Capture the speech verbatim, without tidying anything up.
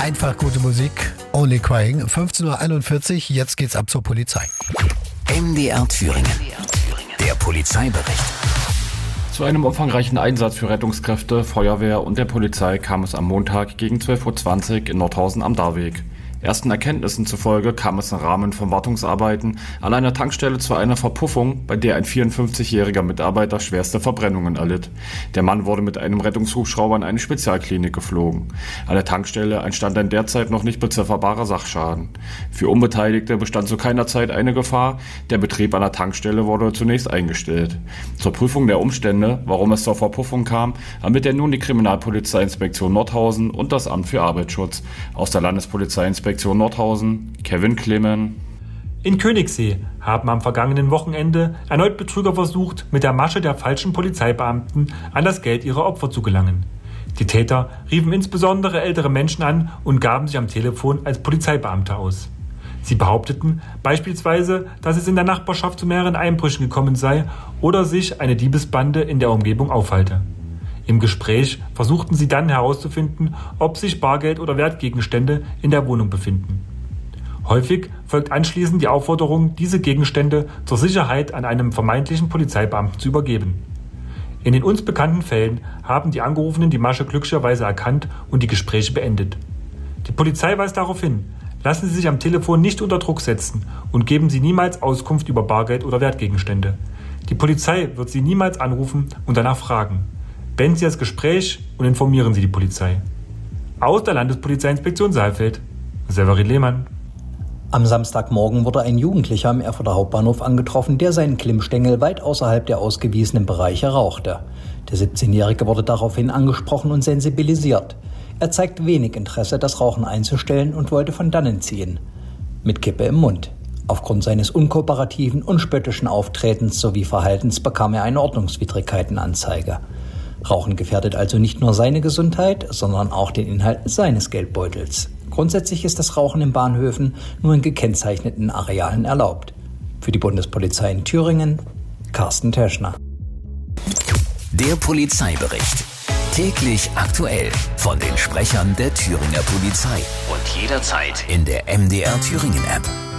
Einfach gute Musik, Only Crying. fünfzehn Uhr einundvierzig, jetzt geht's ab zur Polizei. M D R Thüringen, der Polizeibericht. Zu einem umfangreichen Einsatz für Rettungskräfte, Feuerwehr und der Polizei kam es am Montag gegen zwölf Uhr zwanzig in Nordhausen am Darweg. Ersten Erkenntnissen zufolge kam es im Rahmen von Wartungsarbeiten an einer Tankstelle zu einer Verpuffung, bei der ein vierundfünfzigjähriger Mitarbeiter schwerste Verbrennungen erlitt. Der Mann wurde mit einem Rettungshubschrauber in eine Spezialklinik geflogen. An der Tankstelle entstand ein derzeit noch nicht bezifferbarer Sachschaden. Für Unbeteiligte bestand zu keiner Zeit eine Gefahr. Der Betrieb an der Tankstelle wurde zunächst eingestellt. Zur Prüfung der Umstände, warum es zur Verpuffung kam, ermittelt nun die Kriminalpolizeiinspektion Nordhausen und das Amt für Arbeitsschutz. Aus der Landespolizeiinspektion Nordhausen, Kevin Clemen. In Königssee haben am vergangenen Wochenende erneut Betrüger versucht, mit der Masche der falschen Polizeibeamten an das Geld ihrer Opfer zu gelangen. Die Täter riefen insbesondere ältere Menschen an und gaben sich am Telefon als Polizeibeamte aus. Sie behaupteten beispielsweise, dass es in der Nachbarschaft zu mehreren Einbrüchen gekommen sei oder sich eine Diebesbande in der Umgebung aufhalte. Im Gespräch versuchten sie dann herauszufinden, ob sich Bargeld oder Wertgegenstände in der Wohnung befinden. Häufig folgt anschließend die Aufforderung, diese Gegenstände zur Sicherheit an einem vermeintlichen Polizeibeamten zu übergeben. In den uns bekannten Fällen haben die Angerufenen die Masche glücklicherweise erkannt und die Gespräche beendet. Die Polizei weist darauf hin: Lassen Sie sich am Telefon nicht unter Druck setzen und geben Sie niemals Auskunft über Bargeld oder Wertgegenstände. Die Polizei wird Sie niemals anrufen und danach fragen. Beenden Sie das Gespräch und informieren Sie die Polizei. Aus der Landespolizeiinspektion Saalfeld, Severin Lehmann. Am Samstagmorgen wurde ein Jugendlicher am Erfurter Hauptbahnhof angetroffen, der seinen Klimmstängel weit außerhalb der ausgewiesenen Bereiche rauchte. Der siebzehnjährige wurde daraufhin angesprochen und sensibilisiert. Er zeigt wenig Interesse, das Rauchen einzustellen und wollte von dannen ziehen. Mit Kippe im Mund. Aufgrund seines unkooperativen und spöttischen Auftretens sowie Verhaltens bekam er eine Ordnungswidrigkeitenanzeige. Rauchen gefährdet also nicht nur seine Gesundheit, sondern auch den Inhalt seines Geldbeutels. Grundsätzlich ist das Rauchen in Bahnhöfen nur in gekennzeichneten Arealen erlaubt. Für die Bundespolizei in Thüringen, Carsten Teschner. Der Polizeibericht. Täglich aktuell von den Sprechern der Thüringer Polizei. Und jederzeit in der M D R Thüringen App.